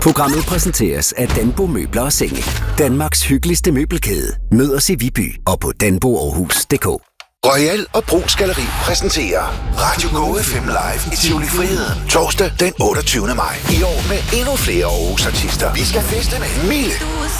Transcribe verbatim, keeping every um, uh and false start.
Programmet præsenteres af Danbo Møbler og Senge. Danmarks hyggeligste møbelkæde. Mød os i Viby og på danbo aarhus punktum d k. Royal og Brugs Galleri præsenterer Radio Go F M Live i Tivoli Friheden torsdag den otteogtyvende maj. I år med endnu flere Aarhus artister. Vi skal feste med Mille,